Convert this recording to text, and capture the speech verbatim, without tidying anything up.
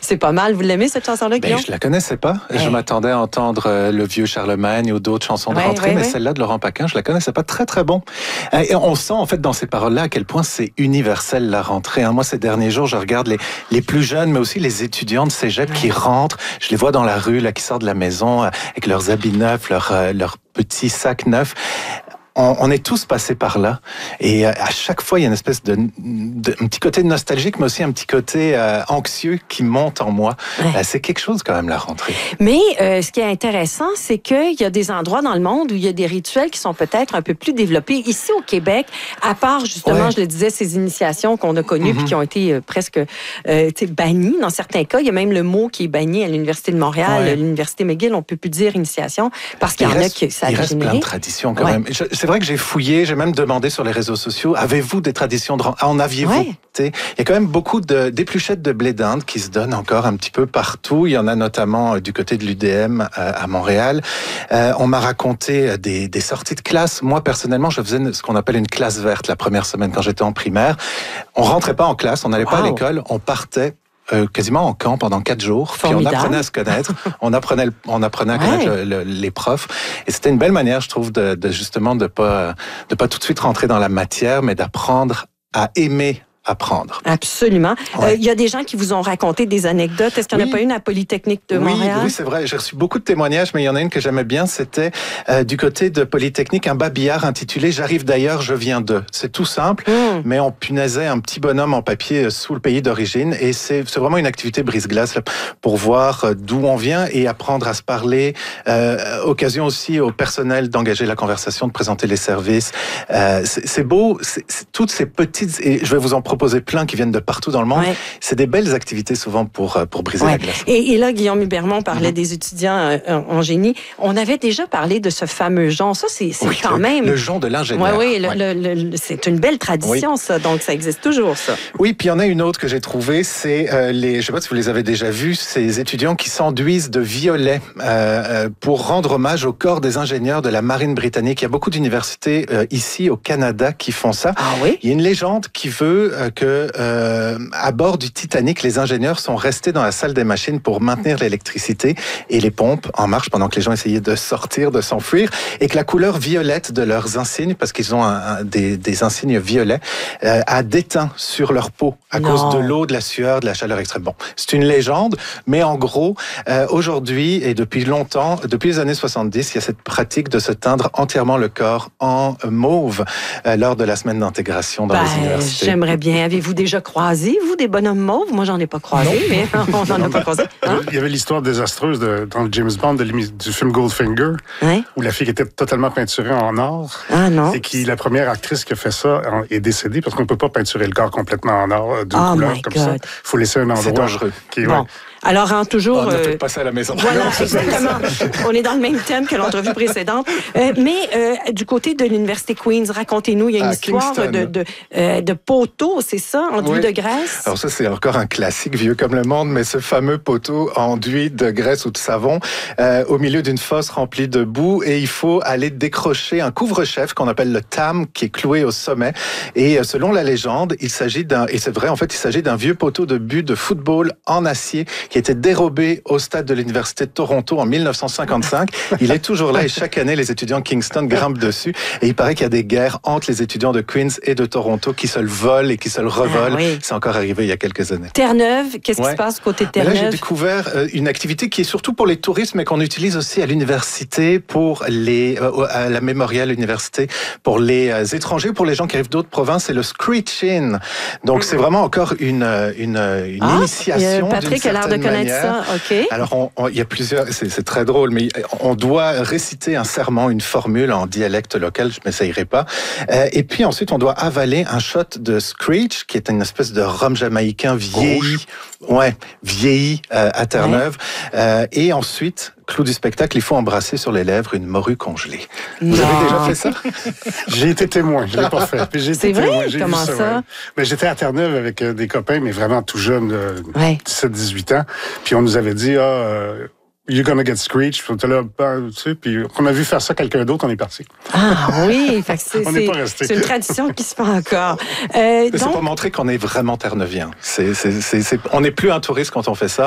C'est pas mal. Vous l'aimez, cette chanson-là, Guillaume? Ben, je la connaissais pas. Hey. Je m'attendais à entendre euh, Le Vieux Charlemagne ou d'autres chansons de ouais, rentrée, ouais, mais ouais. celle-là de Laurent Paquin, je la connaissais pas. Très, très bon. Et on sent, en fait, dans ces paroles-là, à quel point c'est universel, la rentrée. Moi, ces derniers jours, je regarde les, les plus jeunes, mais aussi les étudiants de cégep ouais. qui rentrent. Je les vois dans la rue, là, qui sortent de la maison avec leurs habits neufs, leurs, euh, leurs petits sacs neufs. On, on est tous passés par là, et à chaque fois il y a une espèce de, de un petit côté nostalgique, mais aussi un petit côté euh, anxieux qui monte en moi. Ouais. Euh, c'est quelque chose quand même, la rentrée. Mais euh, ce qui est intéressant, c'est qu'il y a des endroits dans le monde où il y a des rituels qui sont peut-être un peu plus développés. Ici au Québec, à part justement, ouais. je le disais, ces initiations qu'on a connues mm-hmm. puis qui ont été euh, presque euh, bannies dans certains cas. Il y a même le mot qui est banni à l'Université de Montréal, ouais. l'Université McGill. On peut plus dire initiation parce qu'il y en a qui ça a Il reste généré. plein de traditions quand ouais. même. Je, c'est vrai que j'ai fouillé, j'ai même demandé sur les réseaux sociaux, avez-vous des traditions de rentrée? En aviez-vous? Ouais. Il y a quand même beaucoup de, d'épluchettes de blé d'Inde qui se donnent encore un petit peu partout. Il y en a notamment du côté de l'U D M euh, à Montréal. Euh, on m'a raconté des, des sorties de classe. Moi, personnellement, je faisais ce qu'on appelle une classe verte la première semaine quand j'étais en primaire. On rentrait pas en classe, on n'allait wow. pas à l'école, on partait Euh, quasiment en camp pendant quatre jours. Formidable. Puis on apprenait à se connaître, on apprenait, on apprenait à connaître ouais. le, le, les profs. Et c'était une belle manière, je trouve, de, de justement de pas de pas tout de suite rentrer dans la matière, mais d'apprendre à aimer apprendre. Absolument. Il ouais. euh, y a des gens qui vous ont raconté des anecdotes. Est-ce qu'il n'y en oui. a pas une à Polytechnique de oui, Montréal? Oui, c'est vrai. J'ai reçu beaucoup de témoignages, mais il y en a une que j'aimais bien. C'était euh, du côté de Polytechnique, un babillard intitulé « J'arrive d'ailleurs, je viens de ». C'est tout simple, mm. mais on punaisait un petit bonhomme en papier sous le pays d'origine. Et c'est, c'est vraiment une activité brise-glace là, pour voir d'où on vient et apprendre à se parler. Euh, occasion aussi au personnel d'engager la conversation, de présenter les services. Euh, c'est, c'est beau. C'est, c'est toutes ces petites... Et je vais vous en proposer proposer plein qui viennent de partout dans le monde. Ouais. C'est des belles activités souvent pour, pour briser ouais. la glace. Et, et là, Guillaume Hubermont parlait mm-hmm. des étudiants euh, en génie. On avait déjà parlé de ce fameux jonc. Ça, c'est, c'est oui, quand le, même... Le jonc de l'ingénieur. Oui, oui, le, ouais. le, le, c'est une belle tradition, oui. ça. Donc, ça existe toujours, ça. Oui, puis il y en a une autre que j'ai trouvée, c'est euh, les... Je ne sais pas si vous les avez déjà vus, ces étudiants qui s'enduisent de violet euh, pour rendre hommage au corps des ingénieurs de la marine britannique. Il y a beaucoup d'universités euh, ici au Canada qui font ça. Ah oui? Il y a une légende qui veut euh, que... Euh, à bord du Titanic, les ingénieurs sont restés dans la salle des machines pour maintenir l'électricité et les pompes en marche pendant que les gens essayaient de sortir, de s'enfuir, et que la couleur violette de leurs insignes, parce qu'ils ont un, un, des, des insignes violets, euh, a déteint sur leur peau à non. cause de l'eau, de la sueur, de la chaleur extrême. Bon, c'est une légende, mais en gros, euh, aujourd'hui et depuis longtemps, depuis les années soixante-dix, il y a cette pratique de se teindre entièrement le corps en mauve euh, lors de la semaine d'intégration dans ben, les universités. J'aimerais bien. Avez-vous déjà croisé, vous, des bonhommes mauves? Moi, j'en ai pas croisé, non. mais on n'en a pas croisé. Hein? Il y avait l'histoire désastreuse de, dans le James Bond de, du film Goldfinger, ouais. où la fille était totalement peinturée en or. Ah non. Et qui, la première actrice qui a fait ça est décédée parce qu'on ne peut pas peinturer le corps complètement en or d'une oh couleur comme God. ça. Il faut laisser un endroit. C'est dangereux. Qui est, bon. ouais. Alors, en toujours... Oh, ne euh, faites pas ça à la maison. Voilà, exactement. On est dans le même thème que l'entrevue précédente. Euh, mais euh, du côté de l'Université Queen's, racontez-nous, il y a une à histoire Kingston. de, de, euh, de poteau, c'est ça, enduit oui. de graisse? Alors ça, c'est encore un classique vieux comme le monde, mais ce fameux poteau enduit de graisse ou de savon euh, au milieu d'une fosse remplie de boue, et il faut aller décrocher un couvre-chef qu'on appelle le tam, qui est cloué au sommet. Et euh, selon la légende, il s'agit d'un, et c'est vrai, en fait, il s'agit d'un vieux poteau de but de football en acier qui a été dérobé au stade de l'Université de Toronto en dix-neuf cent cinquante-cinq. Il est toujours là et chaque année, les étudiants de Kingston grimpent dessus. Et il paraît qu'il y a des guerres entre les étudiants de Queen's et de Toronto qui se le volent et qui se le revolent. Ah, oui. C'est encore arrivé il y a quelques années. Terre-Neuve, qu'est-ce ouais. qui se passe côté Terre-Neuve? Là, j'ai découvert une activité qui est surtout pour les touristes, mais qu'on utilise aussi à l'université, pour les, à la Mémorial Université, pour les étrangers, pour les gens qui arrivent d'autres provinces. C'est le Screech-In. Donc, c'est vraiment encore une, une, une ah, initiation. Patrick a l'air de connaître manière. ça. Okay. Alors, on, on, il y a plusieurs, c'est, c'est très drôle, mais on doit réciter un serment, une formule en dialecte local, je ne m'essayerai pas. Euh, et puis ensuite, on doit avaler un shot de Screech, qui est une espèce de rhum jamaïcain vieilli, Rouge. ouais, vieilli euh, à Terre-Neuve. Ouais. Euh, et ensuite, clou du spectacle, il faut embrasser sur les lèvres une morue congelée. Vous non. avez déjà fait ça? J'ai été témoin, je ne l'ai pas fait. Puis j'ai c'est été vrai? Témoin, j'ai Comment vu ça? ça? Ouais. Mais j'étais à Terre-Neuve avec euh, des copains, mais vraiment tout jeunes, de ouais. dix-sept dix-huit ans. Puis on nous avait dit, ah, euh, you're gonna get screeched. Puis on était là, ben, tu sais, puis on a vu faire ça quelqu'un d'autre, on est parti. Ah oui, fait que c'est, on c'est, pas resté. c'est une tradition qui se fait encore. Euh, donc... C'est pour montrer qu'on est vraiment terre-neuvien. C'est, c'est, c'est, c'est, on n'est plus un touriste quand on fait ça.